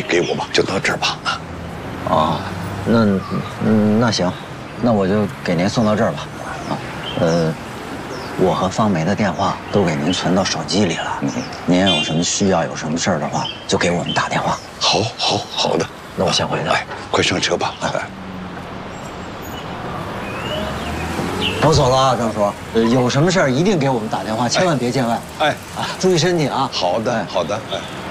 给我吧，就到这儿吧。 哦，那行，那我就给您送到这儿吧。我和方梅的电话都给您存到手机里了。您有什么需要，有什么事儿的话，就给我们打电话。 好的。 那我先回去。 哎，快上车吧。 我走了啊，张叔。有什么事儿一定给我们打电话，千万别见外。 哎， 注意身体啊。 好的。哎。